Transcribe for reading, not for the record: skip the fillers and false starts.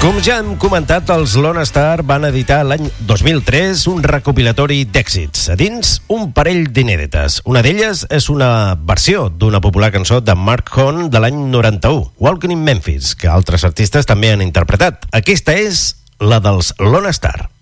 Com ja hem comentat, els Lone Star van editar l'any 2003 un recopilatori d'èxits. A dins, un parell d'inèdites. Una d'elles és una versió d'una popular cançó de Mark Horn de l'any 91, Walking in Memphis, que altres artistes també han interpretat. Aquesta és la dels Lone Star.